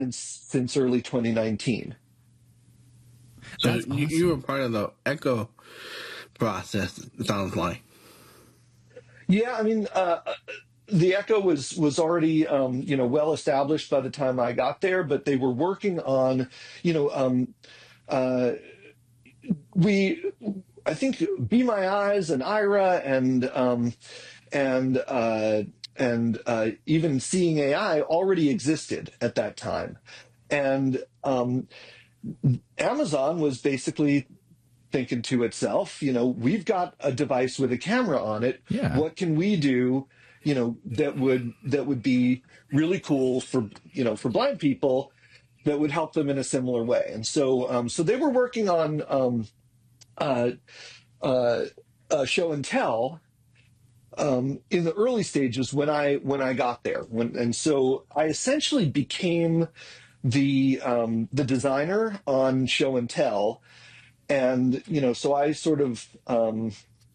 since early 2019. So awesome. You were part of the Echo process, it sounds like. Yeah, I mean, the Echo was already well established by the time I got there, but they were working on I think Be My Eyes and Ira and even Seeing AI already existed at that time, and Amazon was basically thinking to itself, we've got a device with a camera on it. Yeah. What can we do, that would be really cool for blind people, that would help them in a similar way. And so they were working on show and tell in the early stages when I got there. And so I essentially became the designer on show and tell. And, so I sort of, I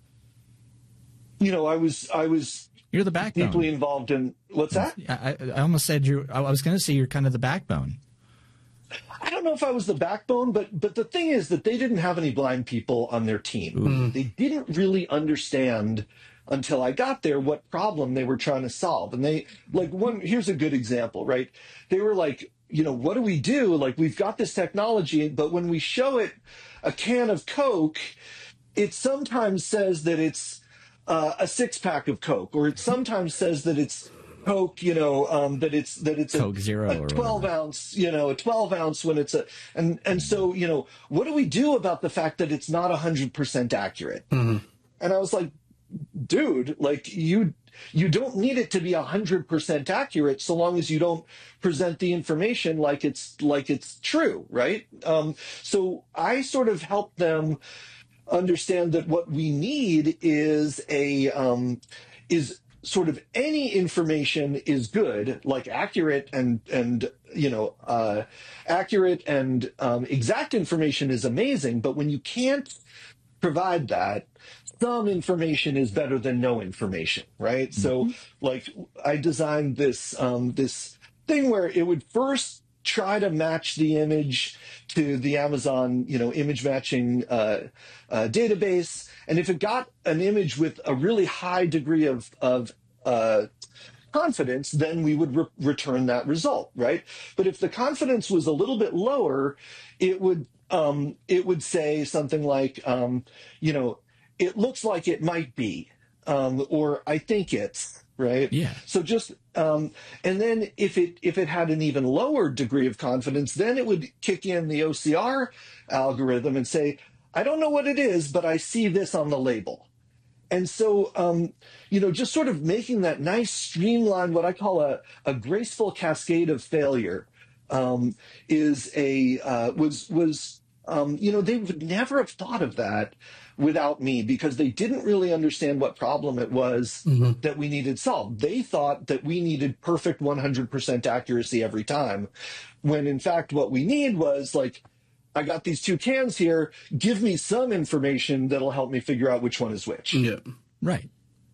was you're the backbone. Deeply involved in, what's that? I almost said I was going to say you're kind of the backbone. I don't know if I was the backbone, but the thing is that they didn't have any blind people on their team. Mm. They didn't really understand until I got there what problem they were trying to solve. And here's a good example, right? They were like, what do we do? Like, we've got this technology, but when we show it a can of Coke, it sometimes says that it's a 6-pack of Coke, or it sometimes says that it's Coke, that it's Coke Zero, a 12 ounce, a 12 ounce when it's and so, what do we do about the fact that it's not 100% accurate? Mm-hmm. And I was like, dude, like you don't need it to be 100% accurate, so long as you don't present the information like it's true, right? So I sort of helped them understand that what we need is is sort of any information is good, like accurate and accurate and exact information is amazing, but when you can't provide that, some information is better than no information, right? Mm-hmm. So, like, I designed this this thing where it would first try to match the image to the Amazon, image matching database, and if it got an image with a really high degree of confidence, then we would return that result, right? But if the confidence was a little bit lower, it would say something like, it looks like it might be, or I think it's, right? Yeah. So just, and then if it had an even lower degree of confidence, then it would kick in the OCR algorithm and say, I don't know what it is, but I see this on the label. And so, just sort of making that nice streamlined, what I call a graceful cascade of failure, is they would never have thought of that without me, because they didn't really understand what problem it was Mm-hmm. that we needed solved. They thought that we needed perfect 100% accuracy every time, when in fact what we need was like, I got these two cans here, give me some information that'll help me figure out which one is which. Yeah. Right.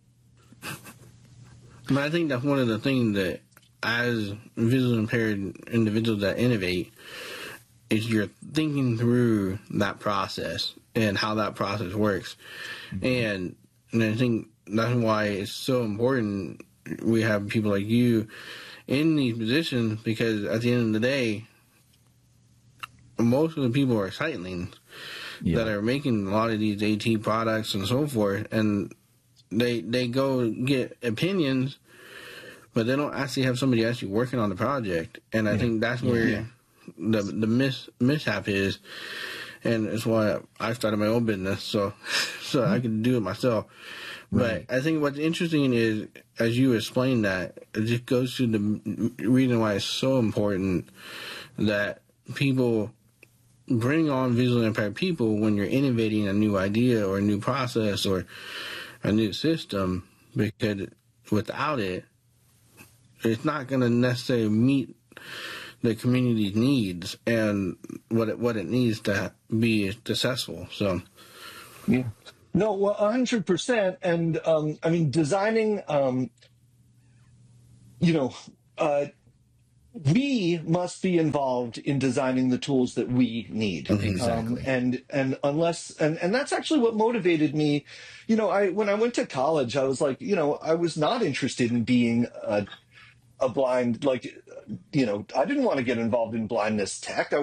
But I think that's one of the things that, as visually impaired individuals that innovate, is you're thinking through that process and how that process works. Mm-hmm. And I think that's why it's so important we have people like you in these positions, because at the end of the day, most of the people are sightlings that are making a lot of these AT products and so forth, and they go get opinions, but they don't actually have somebody actually working on the project. And I think that's where the mishap is, and it's why I started my own business, so I can do it myself. Right. But I think what's interesting is, as you explain that, it just goes to the reason why it's so important that people bring on visually impaired people when you're innovating a new idea or a new process or a new system, because without it, it's not going to necessarily meet the community's needs and what it needs to be successful. So, yeah. No, well, 100%. And, I mean, designing, we must be involved in designing the tools that we need. Exactly. And unless, and that's actually what motivated me. When I went to college, I was like, I was not interested in being a blind, like, I didn't want to get involved in blindness tech.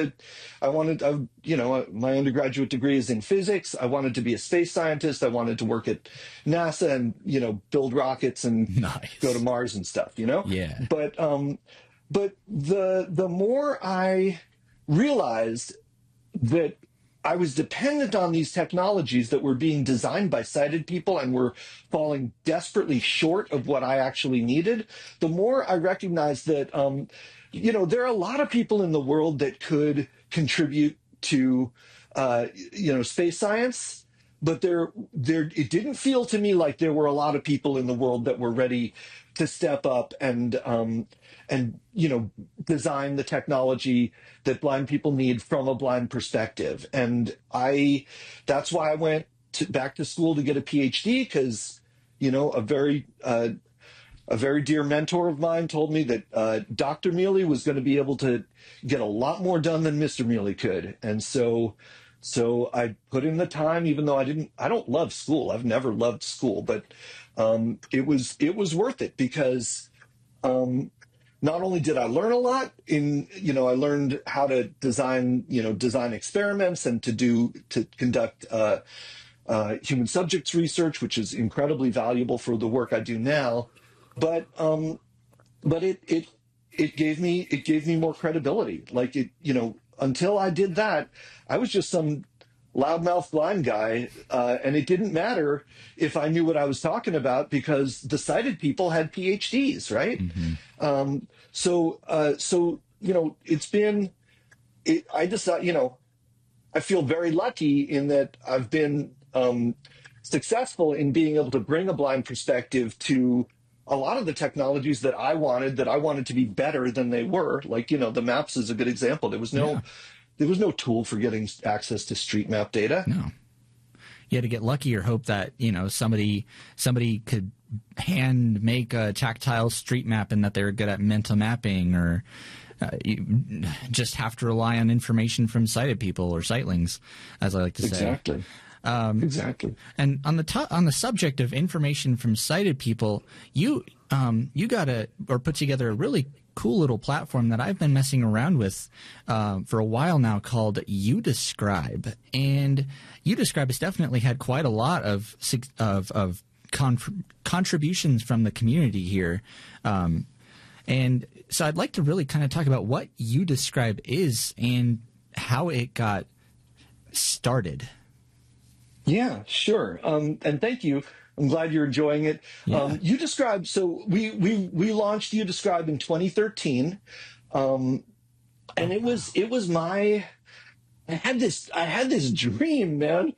My undergraduate degree is in physics. I wanted to be a space scientist. I wanted to work at NASA and, build rockets and Nice. go to Mars and stuff, Yeah. But the more I realized that I was dependent on these technologies that were being designed by sighted people and were falling desperately short of what I actually needed, the more I recognized that, there are a lot of people in the world that could contribute to, space science, but it didn't feel to me like there were a lot of people in the world that were ready to step up and design the technology that blind people need from a blind perspective. And that's why I went back to school to get a PhD, because a very dear mentor of mine told me that Dr. Mealy was going to be able to get a lot more done than Mr. Mealy could. And so I put in the time, even though I don't love school. I've never loved school, but it was worth it, because not only did I learn a lot I learned how to design experiments and to conduct human subjects research, which is incredibly valuable for the work I do now. But it gave me more credibility. Like, until I did that, I was just some loudmouth blind guy, and it didn't matter if I knew what I was talking about, because the sighted people had PhDs, right? Mm-hmm. I feel very lucky in that I've been successful in being able to bring a blind perspective to a lot of the technologies that I wanted to be better than they were. Like, the maps is a good example. There was no tool for getting access to street map data. No. You had to get lucky or hope that, somebody could hand make a tactile street map and that they were good at mental mapping, or you just have to rely on information from sighted people or sightlings, as I like to say. Exactly. Exactly. And on the subject of information from sighted people, you put together a really cool little platform that I've been messing around with for a while now, called YouDescribe. And YouDescribe has definitely had quite a lot of contributions from the community here. And so I'd like to really kind of talk about what YouDescribe is and how it got started. Yeah, sure. And thank you. I'm glad you're enjoying it. Yeah. YouDescribe. So we launched YouDescribe in 2013, and it was I had this dream, man.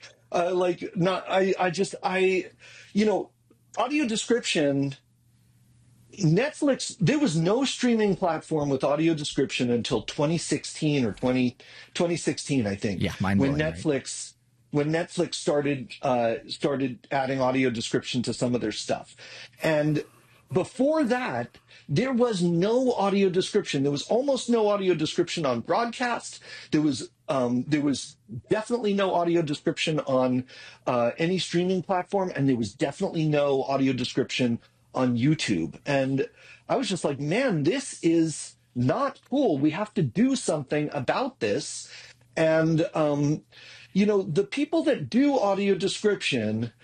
Audio description. Netflix. There was no streaming platform with audio description until 2016 or 2016, I think. Yeah, mind-blowing, when Netflix started adding audio description to some of their stuff. And before that, there was no audio description. There was almost no audio description on broadcast. There was definitely no audio description on any streaming platform, and there was definitely no audio description on YouTube. And I was just like, man, this is not cool. We have to do something about this. And the people that do audio description,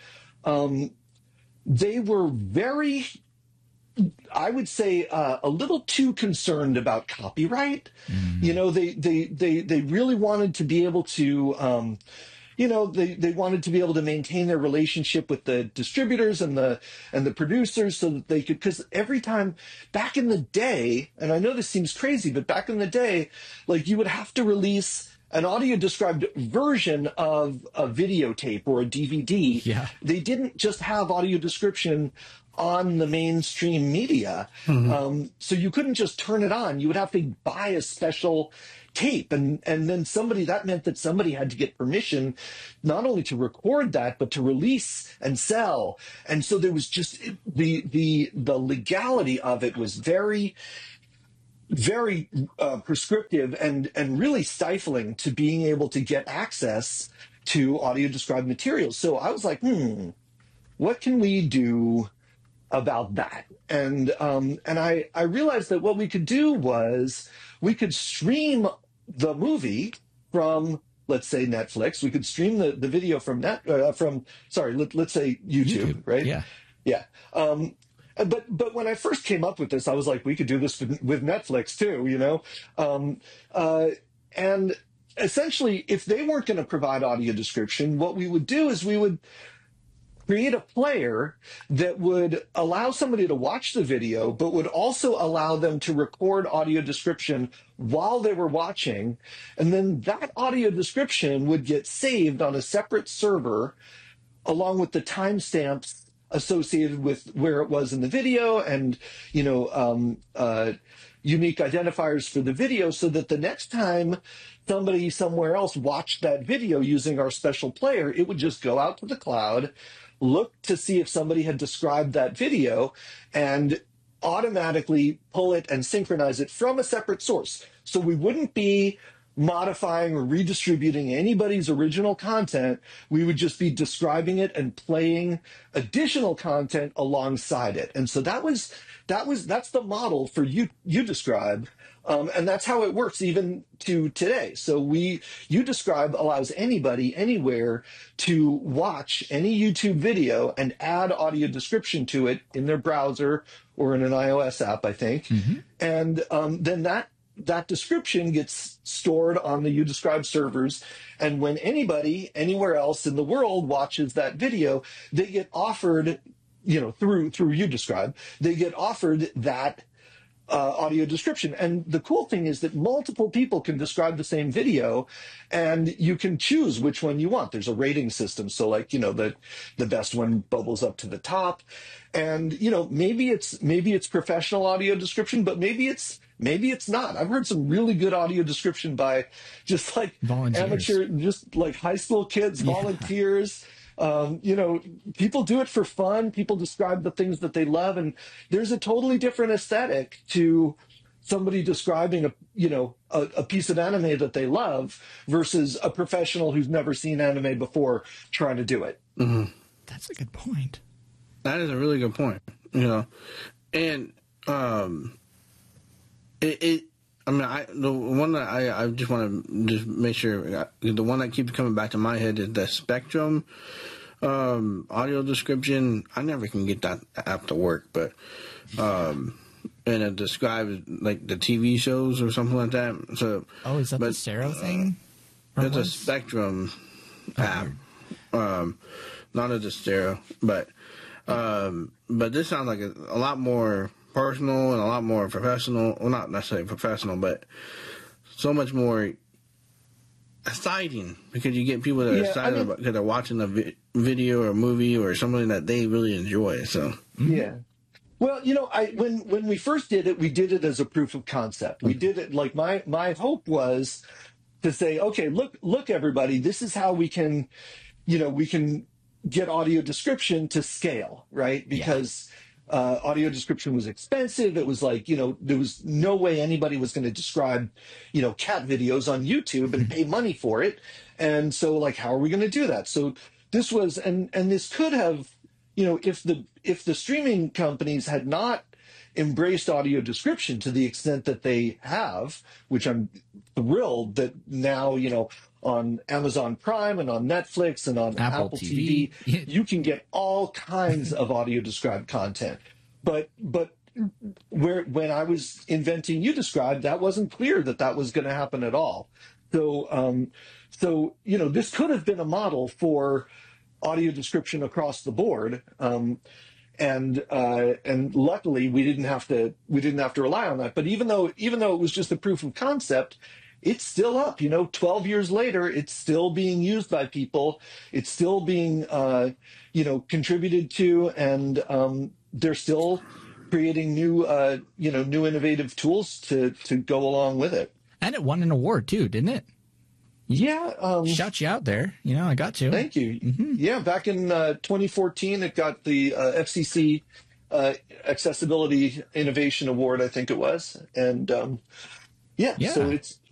they were very, I would say, a little too concerned about copyright. Mm-hmm. They really wanted to be able to, they wanted to be able to maintain their relationship with the distributors and the producers, so that they could, because every time back in the day, and I know this seems crazy, but back in the day, like, you would have to release an audio described version of a videotape or a DVD. Yeah. They didn't just have audio description on the mainstream media. Mm-hmm. So you couldn't just turn it on. You would have to buy a special tape. And then that meant that somebody had to get permission, not only to record that, but to release and sell. And so there was just the legality of it was very, very prescriptive and really stifling to being able to get access to audio described materials. So I was like, what can we do about that? And I realized that what we could do was we could stream the movie from, let's say, Netflix. We could stream the video from let's say YouTube, right? Yeah. Yeah. But when I first came up with this, I was like, we could do this with Netflix too, you know? And essentially, if they weren't going to provide audio description, what we would do is we would create a player that would allow somebody to watch the video, but would also allow them to record audio description while they were watching. And then that audio description would get saved on a separate server along with the timestamps associated with where it was in the video and, unique identifiers for the video, so that the next time somebody somewhere else watched that video using our special player, it would just go out to the cloud, look to see if somebody had described that video, and automatically pull it and synchronize it from a separate source. So we wouldn't be modifying or redistributing anybody's original content. We would just be describing it and playing additional content alongside it. And so that's the model for UDescribe. And that's how it works even to today. So UDescribe allows anybody anywhere to watch any YouTube video and add audio description to it in their browser or in an iOS app, I think. Mm-hmm. And then that description gets stored on the UDescribe servers. And when anybody anywhere else in the world watches that video, they get offered, through UDescribe, they get offered that audio description. And the cool thing is that multiple people can describe the same video, and you can choose which one you want. There's a rating system. So the best one bubbles up to the top. And, maybe it's professional audio description, but maybe it's not. I've heard some really good audio description by just like amateur, just like high school kids, volunteers. People do it for fun. People describe the things that they love, and there's a totally different aesthetic to somebody describing a piece of anime that they love versus a professional who's never seen anime before trying to do it. Mm-hmm. That's a good point. That is a really good point. And the one that I just want to just make sure, the one that keeps coming back to my head is the Spectrum audio description. I never can get that app to work, but and it describes like the TV shows or something like that. So, is that the Sero thing? It's a Spectrum app, not a Destero, but this sounds like a lot more personal and a lot more professional. Well, not necessarily professional, but so much more exciting, because you get people that are excited about because they're watching a video or a movie or something that they really enjoy. So yeah. Well, when we first did it, we did it as a proof of concept. We did it like my hope was to say, okay, look, everybody, this is how we can get audio description to scale, right? Because audio description was expensive. It was like, there was no way anybody was going to describe, cat videos on YouTube and pay money for it. And so, like, how are we going to do that? So this was, and this could have, if the streaming companies had not embraced audio description to the extent that they have, which I'm thrilled that now, on Amazon Prime and on Netflix and on Apple TV, you can get all kinds of audio described content. But when I was inventing UDescribe, that wasn't clear that was going to happen at all. So this could have been a model for audio description across the board. And luckily we didn't have to rely on that. But even though it was just a proof of concept, it's still up, 12 years later, it's still being used by people. It's still being, contributed to, and they're still creating new innovative tools to go along with it. And it won an award too, didn't it? Yeah. Shout you out there. I got to. Thank you. Mm-hmm. Yeah. Back in 2014, it got the FCC Accessibility Innovation Award, I think it was, and so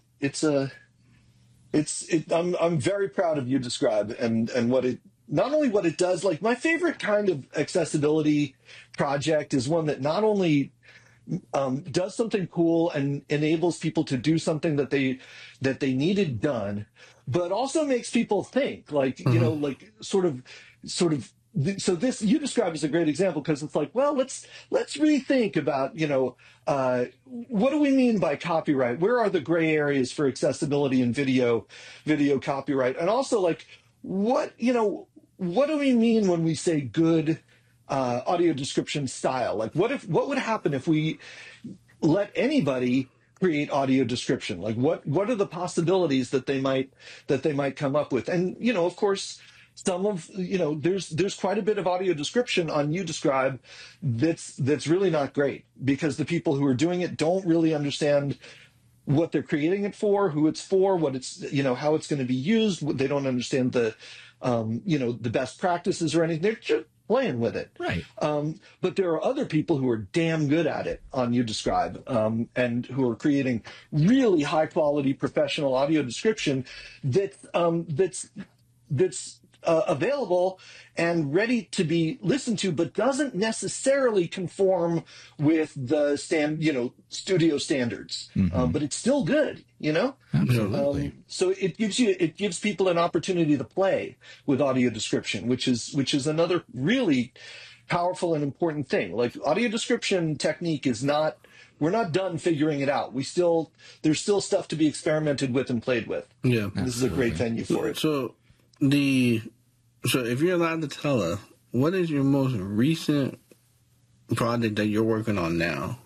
I'm very proud of UDescribe and what it, not only what it does. Like, my favorite kind of accessibility project is one that not only does something cool and enables people to do something that they needed done, but also makes people think. Like, like sort of. So this UDescribe is a great example, because it's like, well, let's rethink about, what do we mean by copyright? Where are the gray areas for accessibility in video copyright? And also, like, what do we mean when we say good audio description style? Like, what would happen if we let anybody create audio description? Like, what are the possibilities that they might come up with? And, of course, some of, there's quite a bit of audio description on UDescribe that's really not great, because the people who are doing it don't really understand what they're creating it for, who it's for, what it's, how it's going to be used. They don't understand the best practices or anything. They're just playing with it. Right. But there are other people who are damn good at it on UDescribe, and who are creating really high quality professional audio description that's available and ready to be listened to, but doesn't necessarily conform with the studio standards. But it's still good, Absolutely. So it gives people an opportunity to play with audio description, which is another really powerful and important thing. Like, audio description technique is not, we're not done figuring it out. There's still stuff to be experimented with and played with. Yeah. This is a great venue for it. So if you're allowed to tell us, what is your most recent project that you're working on now?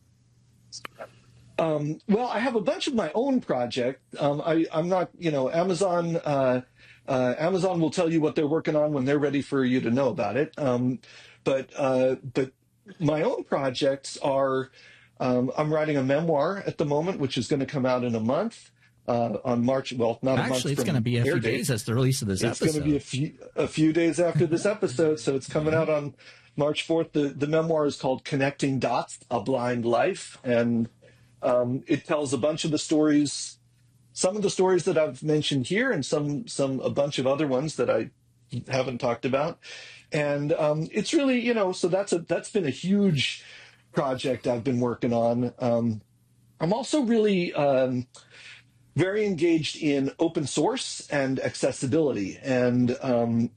Well, I have a bunch of my own projects. I'm not, Amazon will tell you what they're working on when they're ready for you to know about it. But my own projects are, I'm writing a memoir at the moment, which is going to come out in a month. On March, well, not a month. Actually, it's going to be a few days as the release of this episode. It's going to be a few days after this episode, so it's coming out on March 4th. The memoir is called Connecting Dots: A Blind Life, and it tells a bunch of the stories, some of the stories that I've mentioned here, and a bunch of other ones that I haven't talked about. And it's really, so that's been a huge project I've been working on. I'm also really very engaged in open source and accessibility. And I'm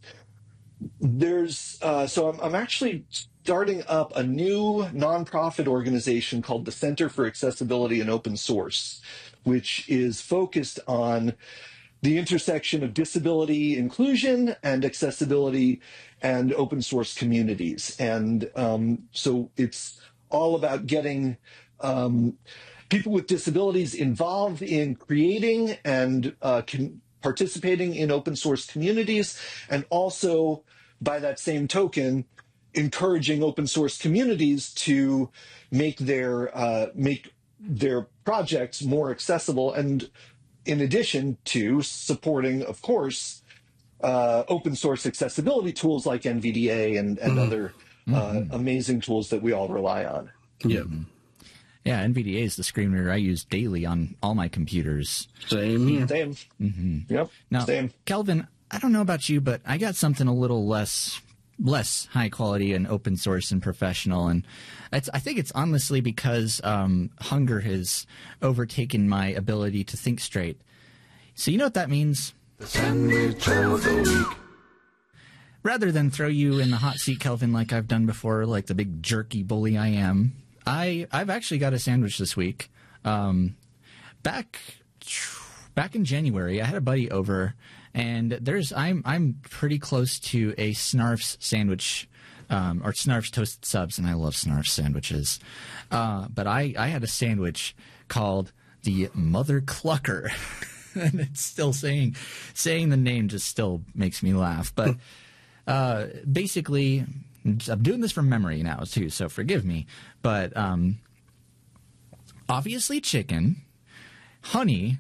actually starting up a new nonprofit organization called the Center for Accessibility and Open Source, which is focused on the intersection of disability inclusion and accessibility and open source communities. And so it's all about getting people with disabilities involved in creating and participating in open source communities, and also, by that same token, encouraging open source communities to make their projects more accessible, and in addition to supporting, of course, open source accessibility tools like NVDA and other amazing tools that we all rely on. Yeah. Yeah, NVDA is the screen reader I use daily on all my computers. Same here. Same. Yep. Now, same. Kelvin, I don't know about you, but I got something a little less high quality and open source and professional, and I think it's honestly because hunger has overtaken my ability to think straight. So you know what that means? The sandwich of the week. Rather than throw you in the hot seat, Kelvin, like I've done before, like the big jerky bully I am, I've actually got a sandwich this week. Back in January, I had a buddy over, and I'm pretty close to a Snarf's sandwich, or Snarf's toasted subs, and I love Snarf's sandwiches. But I had a sandwich called the Mother Clucker, and it's still saying the name just still makes me laugh. But basically, I'm doing this from memory now too, so forgive me. But obviously chicken, honey,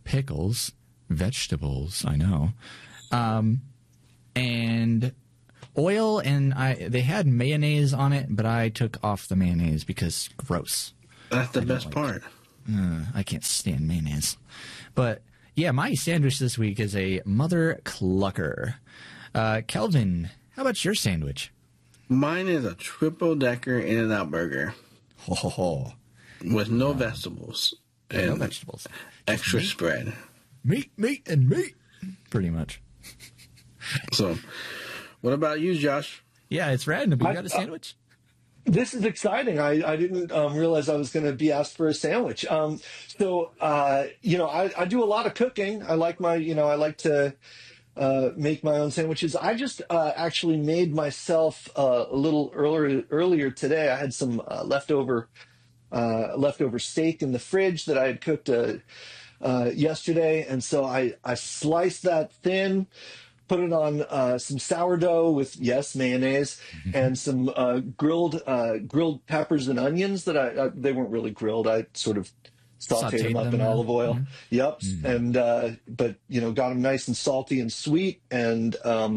pickles, vegetables, I know, and oil, and they had mayonnaise on it, but I took off the mayonnaise because gross. That's the best part. I can't stand mayonnaise. But yeah, my sandwich this week is a Mother Clucker. Kelvin, how about your sandwich? Mine is a triple-decker In-N-Out burger. Oh, with no vegetables. No vegetables. Extra spread. Meat, and meat. Pretty much. So, what about you, Josh? Yeah, it's random. You got a sandwich? This is exciting. I didn't realize I was going to be asked for a sandwich. I do a lot of cooking. I like I like to make my own sandwiches. I just actually made myself a little earlier today. I had some leftover steak in the fridge that I had cooked yesterday, and so I sliced that thin, put it on some sourdough with mayonnaise, and some grilled peppers and onions that they weren't really grilled. I sort of sauteed them up in olive oil. Mm-hmm. Yep. And but got them nice and salty and sweet, and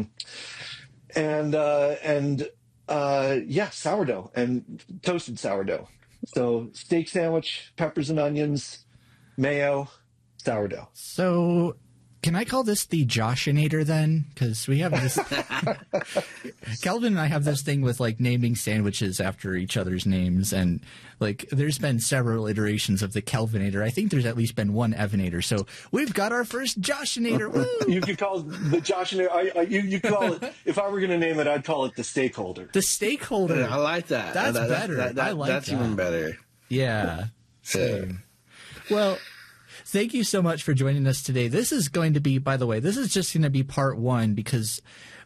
sourdough and toasted sourdough. So steak sandwich, peppers and onions, mayo, sourdough. So can I call this the Joshinator then? Because we have this. Kelvin and I have this thing with like naming sandwiches after each other's names, and like there's been several iterations of the Kelvinator. I think there's at least been one Evanator. So we've got our first Joshinator. Woo! You could call it the Joshinator. You call it. If I were going to name it, I'd call it the Stakeholder. The Stakeholder. I like that. That's better. I like that's that. Even better. Yeah. Same. Well, thank you so much for joining us today. This is going to be, by the way, this is just going to be part one because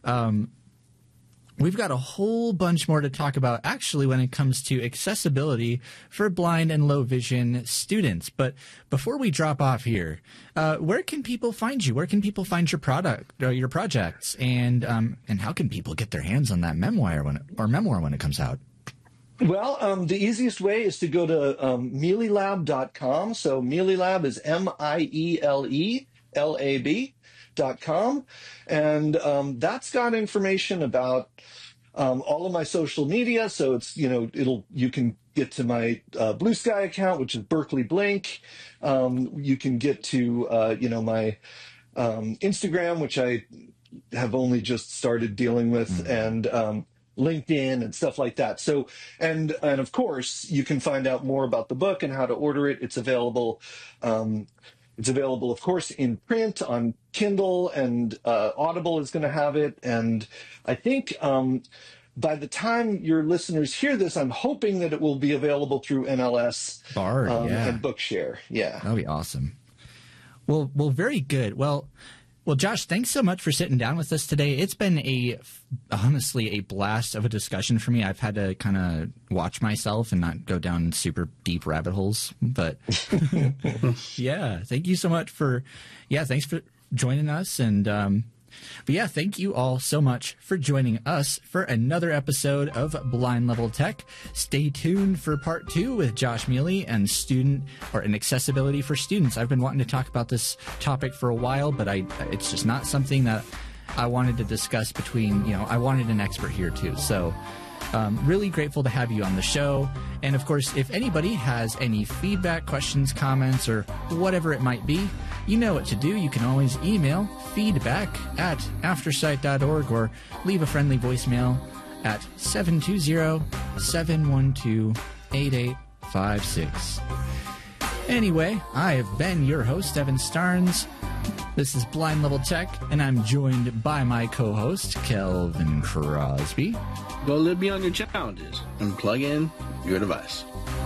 we've got a whole bunch more to talk about actually when it comes to accessibility for blind and low vision students. But before we drop off here, where can people find you? Where can people find your product or your projects? And how can people get their hands on that memoir when it comes out? Well, the easiest way is to go to MealyLab.com. So MealyLab is MIELELAB.com. And that's got information about all of my social media. So it's, you can get to my Blue Sky account, which is Berkeley Blink. You can get to, my Instagram, which I have only just started dealing with, and LinkedIn and stuff like that. So, and of course, you can find out more about the book and how to order it. It's available, of course, in print on Kindle, and Audible is going to have it. And I think by the time your listeners hear this, I'm hoping that it will be available through NLS Bard, and Bookshare. Yeah, that'll be awesome. Well, very good. Well, Josh, thanks so much for sitting down with us today. It's been honestly a blast of a discussion for me. I've had to kind of watch myself and not go down super deep rabbit holes. But yeah, thank you so much thanks for joining us. And thank you all so much for joining us for another episode of Blind Level Tech. Stay tuned for part 2 with Josh Mealy and accessibility for students. I've been wanting to talk about this topic for a while, but it's just not something that I wanted to discuss I wanted an expert here too. So really grateful to have you on the show. And of course, if anybody has any feedback, questions, comments, or whatever it might be, you know what to do. You can always email feedback@aftersight.org or leave a friendly voicemail at 720-712-8856. Anyway, I have been your host, Evan Starnes. This is Blind Level Tech, and I'm joined by my co-host, Kelvin Crosby. Go live beyond your challenges and plug in your device.